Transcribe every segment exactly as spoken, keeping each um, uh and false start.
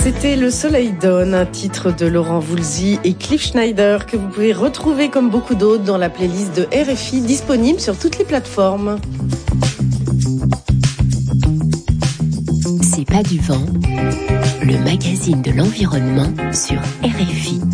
C'était Le Soleil donne, un titre de Laurent Voulzy et Cliff Schneider que vous pouvez retrouver comme beaucoup d'autres dans la playlist de R F I disponible sur toutes les plateformes. C'est pas du vent, le magazine de l'environnement sur R F I.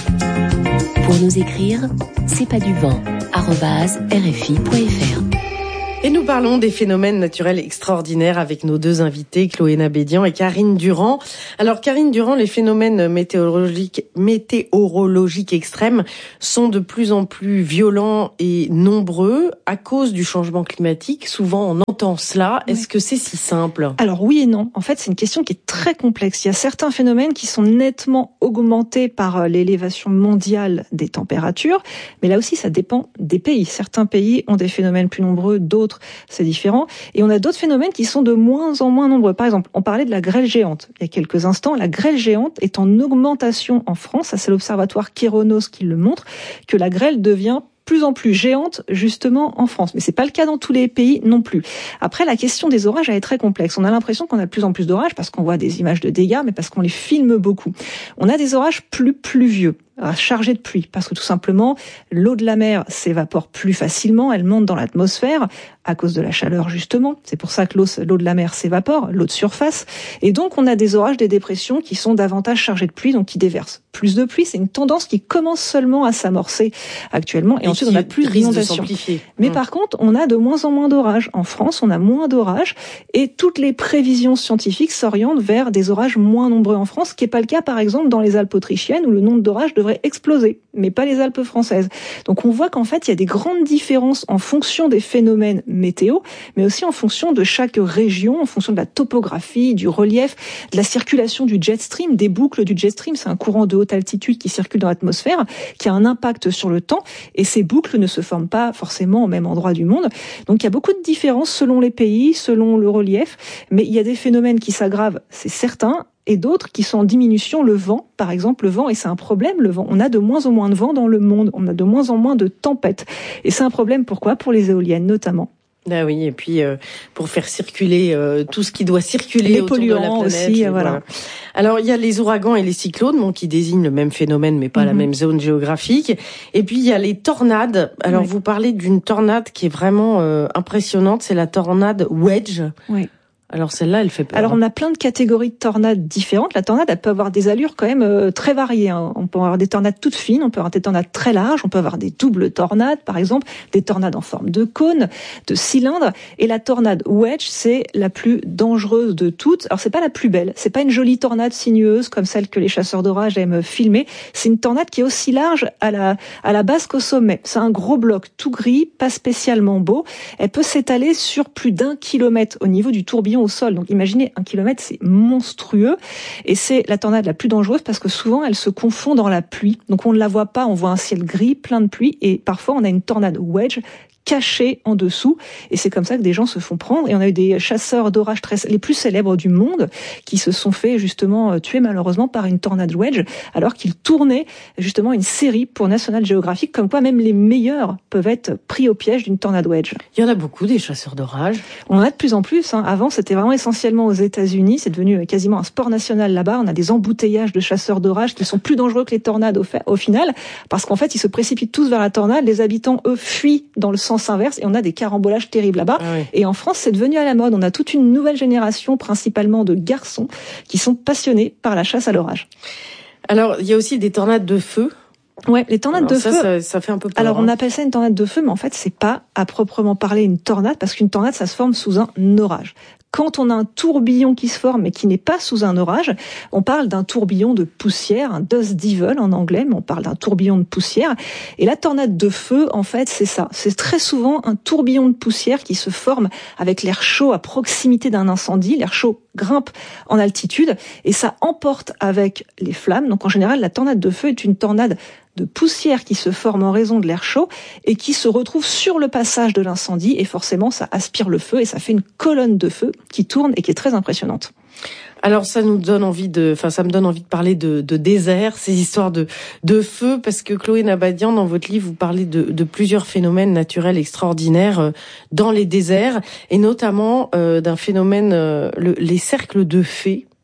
Pour nous écrire, c'est pas du vent arobase r f i point f r. Et nous parlons des phénomènes naturels extraordinaires avec nos deux invités, Chloé Nabédian et Karine Durand. Alors Karine Durand, les phénomènes météorologiques, météorologiques extrêmes sont de plus en plus violents et nombreux à cause du changement climatique. Souvent on entend cela. Est-ce que c'est si simple ? Alors oui et non. En fait, c'est une question qui est très complexe. Il y a certains phénomènes qui sont nettement augmentés par l'élévation mondiale des températures. Mais là aussi, ça dépend des pays. Certains pays ont des phénomènes plus nombreux, d'autres c'est différent. Et on a d'autres phénomènes qui sont de moins en moins nombreux. Par exemple, on parlait de la grêle géante il y a quelques instants. La grêle géante est en augmentation en France. Ça, c'est l'observatoire Kéronos qui le montre, que la grêle devient plus en plus géante justement en France. Mais c'est pas le cas dans tous les pays non plus. Après, la question des orages elle est très complexe. On a l'impression qu'on a de plus en plus d'orages parce qu'on voit des images de dégâts, mais parce qu'on les filme beaucoup. On a des orages plus pluvieux, chargés de pluie, parce que tout simplement, l'eau de la mer s'évapore plus facilement, elle monte dans l'atmosphère à cause de la chaleur justement. C'est pour ça que l'eau, l'eau de la mer s'évapore, l'eau de surface. Et donc, on a des orages, des dépressions qui sont davantage chargés de pluie, donc qui déversent plus de pluie. C'est une tendance qui commence seulement à s'amorcer actuellement. Et, et ensuite, on a plus d'inondations. Mais mmh. par contre, on a de moins en moins d'orages. En France, on a moins d'orages et toutes les prévisions scientifiques s'orientent vers des orages moins nombreux en France, ce qui n'est pas le cas, par exemple, dans les Alpes autrichiennes où le nombre d'orages devrait exploser, mais pas les Alpes françaises. Donc, on voit qu'en fait, il y a des grandes différences en fonction des phénomènes météo, mais aussi en fonction de chaque région, en fonction de la topographie, du relief, de la circulation du jet stream, des boucles du jet stream. C'est un courant de haute altitude qui circule dans l'atmosphère, qui a un impact sur le temps, et ces boucles ne se forment pas forcément au même endroit du monde. Donc il y a beaucoup de différences selon les pays, selon le relief, mais il y a des phénomènes qui s'aggravent, c'est certain, et d'autres qui sont en diminution. Le vent, par exemple, le vent, et c'est un problème, le vent. On a de moins en moins de vent dans le monde, on a de moins en moins de tempêtes. Et c'est un problème, pourquoi ? Pour les éoliennes notamment. Ah oui, et puis euh, pour faire circuler euh, tout ce qui doit circuler les autour de la planète. Aussi, voilà. voilà. Alors il y a les ouragans et les cyclones, bon, qui désignent le même phénomène, mais pas mm-hmm. la même zone géographique. Et puis il y a les tornades. Alors oui. Vous parlez d'une tornade qui est vraiment euh, impressionnante, c'est la tornade Wedge. Oui. Alors celle-là, elle fait peur. Alors on a plein de catégories de tornades différentes. La tornade, elle peut avoir des allures quand même euh, très variées. Hein. On peut avoir des tornades toutes fines, on peut avoir des tornades très larges, on peut avoir des doubles tornades, par exemple, des tornades en forme de cône, de cylindre. Et la tornade wedge, c'est la plus dangereuse de toutes. Alors c'est pas la plus belle, c'est pas une jolie tornade sinueuse comme celle que les chasseurs d'orage aiment filmer. C'est une tornade qui est aussi large à la à la base qu'au sommet. C'est un gros bloc tout gris, pas spécialement beau. Elle peut s'étaler sur plus d'un kilomètre au niveau du tourbillon au sol. Donc imaginez, un kilomètre, c'est monstrueux. Et c'est la tornade la plus dangereuse parce que souvent, elle se confond dans la pluie. Donc on ne la voit pas, on voit un ciel gris, plein de pluie. Et parfois, on a une tornade wedge cachée en dessous. Et c'est comme ça que des gens se font prendre. Et on a eu des chasseurs d'orage très, les plus célèbres du monde qui se sont fait justement tuer malheureusement par une tornade wedge alors qu'ils tournaient justement une série pour National Geographic, comme quoi même les meilleurs peuvent être pris au piège d'une tornade wedge. Il y en a beaucoup des chasseurs d'orage. On en a de plus en plus. Hein. Avant, c'était vraiment essentiellement aux États-Unis. C'est devenu quasiment un sport national là-bas. On a des embouteillages de chasseurs d'orage qui sont plus dangereux que les tornades au, fait, au final, parce qu'en fait, ils se précipitent tous vers la tornade. Les habitants, eux, fuient dans le sens inverse et on a des carambolages terribles là-bas. Ah oui. Et en France, c'est devenu à la mode. On a toute une nouvelle génération, principalement de garçons, qui sont passionnés par la chasse à l'orage. Alors, il y a aussi des tornades de feu. Ouais, les tornades Alors de ça, feu. Ça, ça fait un peu peur. Alors, on hein. appelle ça une tornade de feu, mais en fait, c'est pas à proprement parler une tornade, parce qu'une tornade, ça se forme sous un orage. Quand on a un tourbillon qui se forme mais qui n'est pas sous un orage, on parle d'un tourbillon de poussière, un dust devil en anglais, mais on parle d'un tourbillon de poussière. Et la tornade de feu, en fait, c'est ça. C'est très souvent un tourbillon de poussière qui se forme avec l'air chaud à proximité d'un incendie. L'air chaud grimpe en altitude et ça emporte avec les flammes. Donc en général, la tornade de feu est une tornade de poussière qui se forme en raison de l'air chaud et qui se retrouve sur le passage de l'incendie et forcément ça aspire le feu et ça fait une colonne de feu qui tourne et qui est très impressionnante. Alors ça nous donne envie de, enfin ça me donne envie de parler de, de désert, ces histoires de de feu, parce que Chloé Nabédian, dans votre livre, vous parlez de, de plusieurs phénomènes naturels extraordinaires dans les déserts et notamment euh, d'un phénomène, euh, le, les cercles de fées.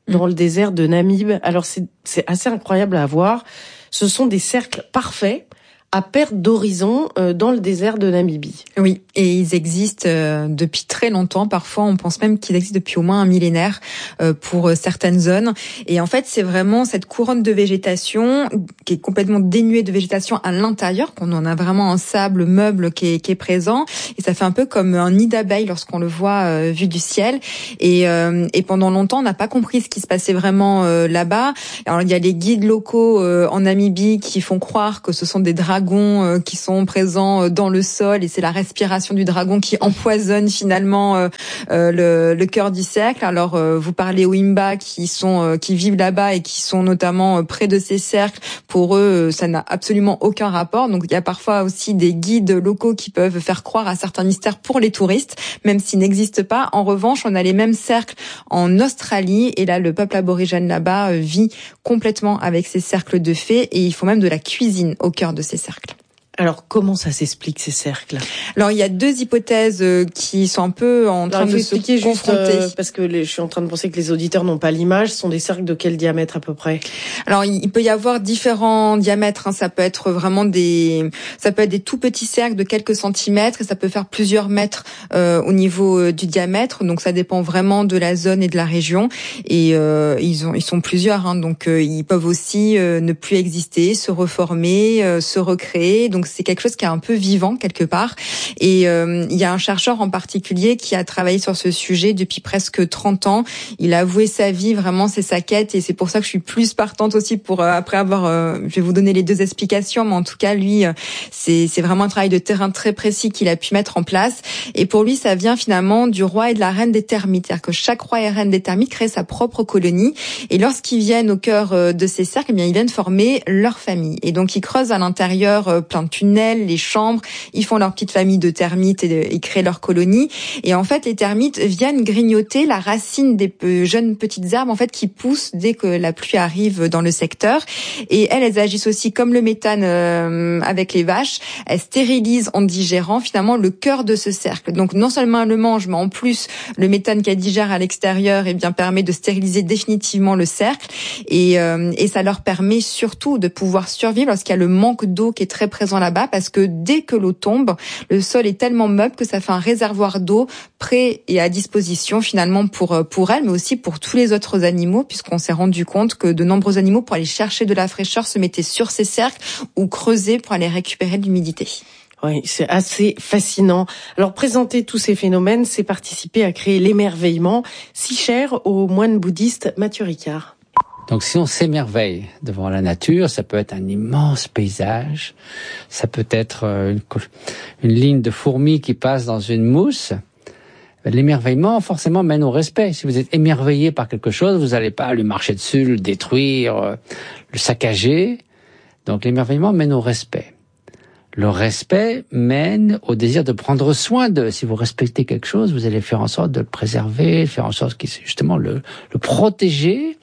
dans mmh. le désert de Namib. Alors c'est, c'est assez incroyable à voir. Ce sont des cercles parfaits à perte d'horizon euh, dans le désert de Namibie. Oui, et ils existent euh, depuis très longtemps. Parfois, on pense même qu'ils existent depuis au moins un millénaire euh, pour euh, certaines zones. Et en fait, c'est vraiment cette couronne de végétation qui est complètement dénuée de végétation à l'intérieur, qu'on en a vraiment un sable meuble qui est, qui est présent. Et ça fait un peu comme un nid d'abeilles lorsqu'on le voit euh, vu du ciel. Et, euh, et pendant longtemps, on n'a pas compris ce qui se passait vraiment euh, là-bas. Alors, il y a les guides locaux euh, en Namibie qui font croire que ce sont des dragons qui sont présents dans le sol et c'est la respiration du dragon qui empoisonne finalement euh, euh, le, le cœur du cercle. Alors euh, vous parlez aux Himba qui sont euh, qui vivent là-bas et qui sont notamment euh, près de ces cercles. Pour eux, ça n'a absolument aucun rapport. Donc il y a parfois aussi des guides locaux qui peuvent faire croire à certains mystères pour les touristes, même s'ils n'existent pas. En revanche, on a les mêmes cercles en Australie et là le peuple aborigène là-bas euh, vit complètement avec ces cercles de fées et ils font même de la cuisine au cœur de ces cercles. Alors, comment ça s'explique, ces cercles? Alors, il y a deux hypothèses qui sont un peu en train de se confronter. Juste, euh, parce que les, je suis en train de penser que les auditeurs n'ont pas l'image. Ce sont des cercles de quel diamètre à peu près? Alors, il peut y avoir différents diamètres. Hein. Ça peut être vraiment des, ça peut être des tout petits cercles de quelques centimètres et ça peut faire plusieurs mètres euh, au niveau euh, du diamètre. Donc, ça dépend vraiment de la zone et de la région. Et euh, ils ont, ils sont plusieurs. Hein. Donc, euh, ils peuvent aussi euh, ne plus exister, se reformer, euh, se recréer. Donc, c'est quelque chose qui est un peu vivant quelque part. Et euh, il y a un chercheur en particulier qui a travaillé sur ce sujet depuis presque trente ans. Il a avoué sa vie, vraiment, c'est sa quête. Et c'est pour ça que je suis plus partante aussi pour, euh, après avoir, euh, je vais vous donner les deux explications. Mais en tout cas, lui, euh, c'est, c'est vraiment un travail de terrain très précis qu'il a pu mettre en place. Et pour lui, ça vient finalement du roi et de la reine des termites. C'est-à-dire que chaque roi et reine des termites crée sa propre colonie. Et lorsqu'ils viennent au cœur de ces cercles, eh bien, ils viennent former leur famille. Et donc, ils creusent à l'intérieur euh, plein de tunnels, les chambres, ils font leur petite famille de termites et, de, et créent leur colonie. Et en fait, les termites viennent grignoter la racine des pe- jeunes petites herbes en fait qui poussent dès que la pluie arrive dans le secteur. Et elles, elles agissent aussi comme le méthane euh, avec les vaches. Elles stérilisent en digérant finalement le cœur de ce cercle. Donc non seulement elles le mangent, mais en plus le méthane qu'elles digèrent à l'extérieur, eh bien permet de stériliser définitivement le cercle. Et, euh, et ça leur permet surtout de pouvoir survivre lorsqu'il y a le manque d'eau qui est très présent là-bas, parce que dès que l'eau tombe, le sol est tellement meuble que ça fait un réservoir d'eau prêt et à disposition finalement pour pour elle, mais aussi pour tous les autres animaux, puisqu'on s'est rendu compte que de nombreux animaux, pour aller chercher de la fraîcheur, se mettaient sur ces cercles ou creusaient pour aller récupérer de l'humidité. Oui, c'est assez fascinant. Alors, présenter tous ces phénomènes, c'est participer à créer l'émerveillement si cher au moine bouddhiste Mathieu Ricard. Donc si on s'émerveille devant la nature, ça peut être un immense paysage, ça peut être une, une ligne de fourmis qui passe dans une mousse. L'émerveillement, forcément, mène au respect. Si vous êtes émerveillé par quelque chose, vous n'allez pas lui marcher dessus, le détruire, le saccager. Donc l'émerveillement mène au respect. Le respect mène au désir de prendre soin de. Si vous respectez quelque chose, vous allez faire en sorte de le préserver, faire en sorte qu'il justement le, le protéger.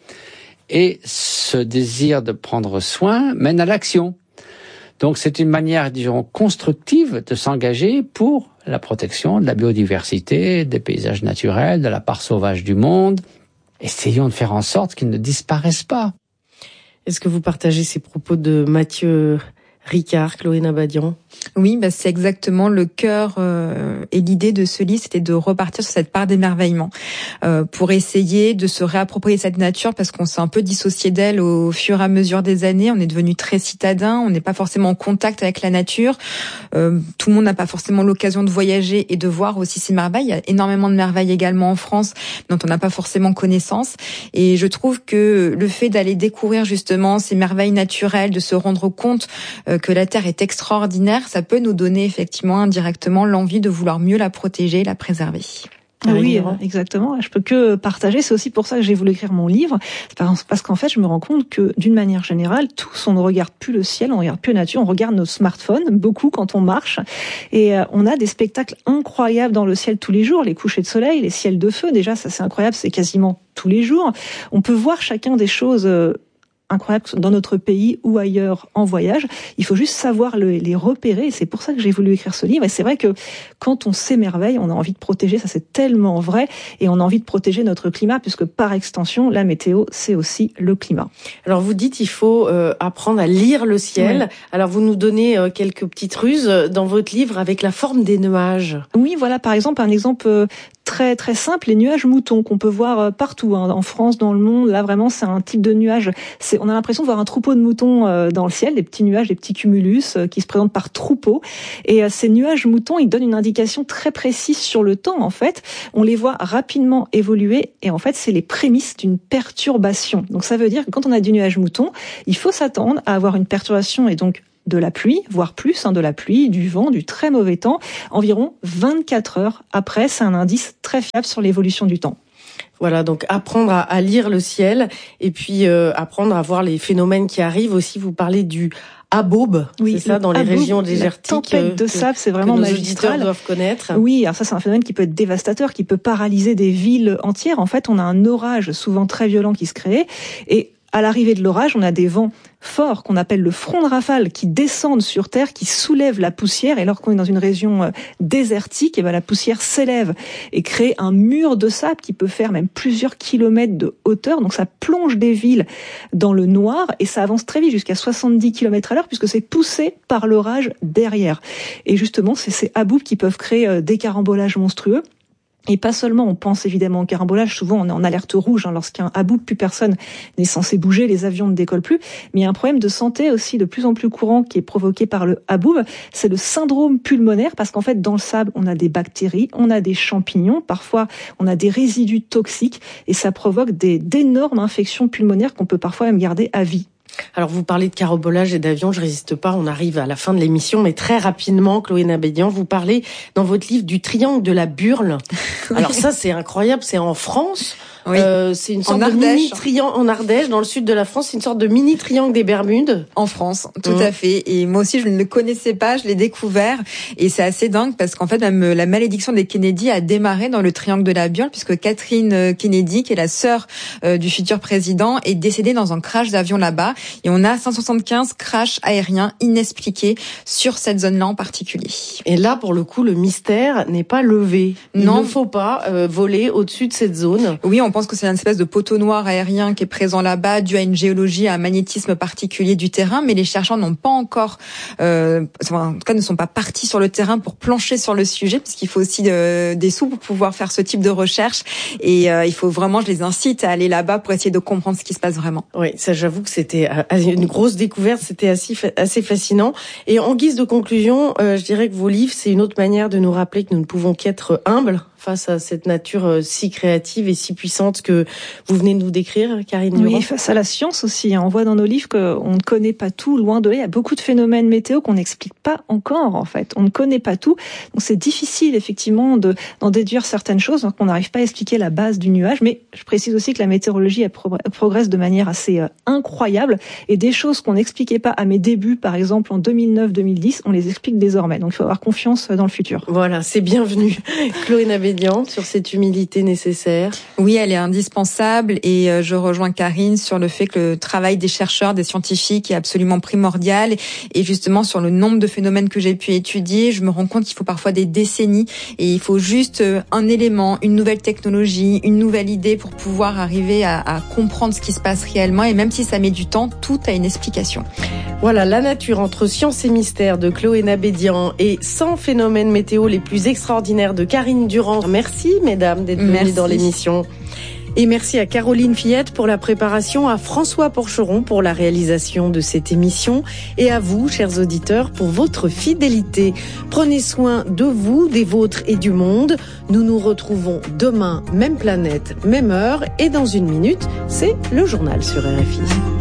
Et ce désir de prendre soin mène à l'action. Donc c'est une manière, disons, constructive de s'engager pour la protection de la biodiversité, des paysages naturels, de la part sauvage du monde. Essayons de faire en sorte qu'ils ne disparaissent pas. Est-ce que vous partagez ces propos de Mathieu Ricard, Chloé Nabadian? Oui, bah c'est exactement le cœur euh, et l'idée de ce livre, c'était de repartir sur cette part d'émerveillement euh, pour essayer de se réapproprier cette nature, parce qu'on s'est un peu dissocié d'elle au fur et à mesure des années. On est devenu très citadin, on n'est pas forcément en contact avec la nature. Euh, tout le monde n'a pas forcément l'occasion de voyager et de voir aussi ces merveilles. Il y a énormément de merveilles également en France dont on n'a pas forcément connaissance. Et je trouve que le fait d'aller découvrir justement ces merveilles naturelles, de se rendre compte euh, que la Terre est extraordinaire, ça peut nous donner effectivement indirectement l'envie de vouloir mieux la protéger, la préserver. Oui, exactement. Je peux que partager. C'est aussi pour ça que j'ai voulu écrire mon livre. Parce qu'en fait, je me rends compte que d'une manière générale, tous, on ne regarde plus le ciel, on ne regarde plus la nature, on regarde nos smartphones, beaucoup quand on marche. Et on a des spectacles incroyables dans le ciel tous les jours. Les couchers de soleil, les ciels de feu, déjà, ça c'est incroyable, c'est quasiment tous les jours. On peut voir chacun des choses incroyables dans notre pays ou ailleurs en voyage. Il faut juste savoir le, les repérer. Et c'est pour ça que j'ai voulu écrire ce livre. Et c'est vrai que quand on s'émerveille, on a envie de protéger. Ça, c'est tellement vrai. Et on a envie de protéger notre climat, puisque par extension, la météo, c'est aussi le climat. Alors vous dites, il faut euh, apprendre à lire le ciel. Ouais. Alors vous nous donnez euh, quelques petites ruses dans votre livre avec la forme des nuages. Oui, voilà, par exemple, un exemple euh, très très simple, les nuages moutons qu'on peut voir partout, hein, en France, dans le monde. Là, vraiment, c'est un type de nuage. C'est, on a l'impression de voir un troupeau de moutons euh, dans le ciel, des petits nuages, des petits cumulus euh, qui se présentent par troupeaux. Et euh, ces nuages moutons, ils donnent une indication très précise sur le temps. En fait, on les voit rapidement évoluer. Et en fait, c'est les prémices d'une perturbation. Donc, ça veut dire que quand on a du nuage mouton, il faut s'attendre à avoir une perturbation et donc de la pluie, voire plus, hein, de la pluie, du vent, du très mauvais temps, environ vingt-quatre heures après. C'est un indice très fiable sur l'évolution du temps. Voilà, donc apprendre à, à lire le ciel et puis euh, apprendre à voir les phénomènes qui arrivent aussi. Vous parlez du haboub, oui, c'est ça, dans les haboub, régions désertiques. Tempête de sable, c'est vraiment magistral. Que nos auditeurs doivent connaître. Oui, alors ça, c'est un phénomène qui peut être dévastateur, qui peut paralyser des villes entières. En fait, on a un orage souvent très violent qui se crée et à l'arrivée de l'orage, on a des vents forts qu'on appelle le front de rafale qui descendent sur Terre, qui soulèvent la poussière. Et lorsqu'on est dans une région désertique, et ben la poussière s'élève et crée un mur de sable qui peut faire même plusieurs kilomètres de hauteur. Donc ça plonge des villes dans le noir et ça avance très vite jusqu'à soixante-dix kilomètres à l'heure puisque c'est poussé par l'orage derrière. Et justement, c'est ces haboubs qui peuvent créer des carambolages monstrueux. Et pas seulement, on pense évidemment au carambolage, souvent on est en alerte rouge, hein, lorsqu'un haboub, plus personne n'est censé bouger, les avions ne décollent plus, mais il y a un problème de santé aussi de plus en plus courant qui est provoqué par le haboub, c'est le syndrome pulmonaire, parce qu'en fait dans le sable on a des bactéries, on a des champignons, parfois on a des résidus toxiques, et ça provoque des, d'énormes infections pulmonaires qu'on peut parfois même garder à vie. Alors vous parlez de carambolage et d'avion, je résiste pas, on arrive à la fin de l'émission, mais très rapidement, Chloé Nabédian, vous parlez dans votre livre du triangle de la Burle. Oui. Alors ça c'est incroyable, c'est en France. Oui. Euh, c'est une sorte en de mini triangle en Ardèche, dans le sud de la France. C'est une sorte de mini triangle des Bermudes. En France, tout mmh. à fait. Et moi aussi, je ne le connaissais pas, je l'ai découvert. Et c'est assez dingue parce qu'en fait, même la malédiction des Kennedy a démarré dans le triangle de la Burle, puisque Catherine Kennedy, qui est la sœur euh, du futur président, est décédée dans un crash d'avion là-bas. Et on a cent soixante-quinze crashs aériens inexpliqués sur cette zone-là en particulier. Et là, pour le coup, le mystère n'est pas levé. Il non. ne faut pas euh, voler au-dessus de cette zone. Oui, on pense que c'est une espèce de poteau noir aérien qui est présent là-bas, dû à une géologie, à un magnétisme particulier du terrain, mais les chercheurs n'ont pas encore, euh, en tout cas, ne sont pas partis sur le terrain pour plancher sur le sujet, puisqu'il faut aussi de, des sous pour pouvoir faire ce type de recherche. Et euh, il faut vraiment, je les incite à aller là-bas pour essayer de comprendre ce qui se passe vraiment. Oui, ça, j'avoue que c'était une grosse découverte, c'était assez, assez fascinant. Et en guise de conclusion, euh, je dirais que vos livres, c'est une autre manière de nous rappeler que nous ne pouvons qu'être humbles face à cette nature si créative et si puissante que vous venez de nous décrire, Karine Durand. Oui, face à la science aussi. On voit dans nos livres qu'on ne connaît pas tout, loin de là. Il y a beaucoup de phénomènes météo qu'on n'explique pas encore, en fait. On ne connaît pas tout. Donc c'est difficile, effectivement, de, d'en déduire certaines choses, donc on n'arrive pas à expliquer la base du nuage. Mais je précise aussi que la météorologie, elle progresse de manière assez euh, incroyable. Et des choses qu'on n'expliquait pas à mes débuts, par exemple en deux mille neuf deux mille dix, on les explique désormais. Donc il faut avoir confiance dans le futur. Voilà, c'est bienvenu. Chloé Nabédian, sur cette humilité nécessaire. Oui, elle est indispensable et je rejoins Karine sur le fait que le travail des chercheurs, des scientifiques est absolument primordial et justement sur le nombre de phénomènes que j'ai pu étudier, je me rends compte qu'il faut parfois des décennies et il faut juste un élément, une nouvelle technologie, une nouvelle idée pour pouvoir arriver à, à comprendre ce qui se passe réellement et même si ça met du temps, tout a une explication. Voilà, La nature entre science et mystère de Chloé Nabédian et cent phénomènes météo les plus extraordinaires de Karine Durand. Merci, mesdames, d'être venues dans l'émission. Et merci à Caroline Fillette pour la préparation, à François Porcheron pour la réalisation de cette émission et à vous, chers auditeurs, pour votre fidélité. Prenez soin de vous, des vôtres et du monde. Nous nous retrouvons demain, même planète, même heure et dans une minute, c'est le journal sur R F I.